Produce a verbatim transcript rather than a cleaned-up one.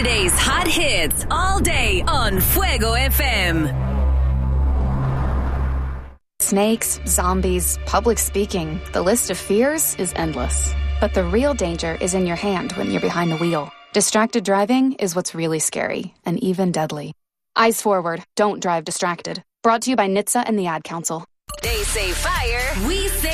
Saturday's hot hits all day on Fuego F M. Snakes, zombies, public speaking. The list of fears is endless. But the real danger is in your hand when you're behind the wheel. Distracted driving is what's really scary and even deadly. Eyes forward. Don't drive distracted. Brought to you by N H T S A and the Ad Council. They say fire. We say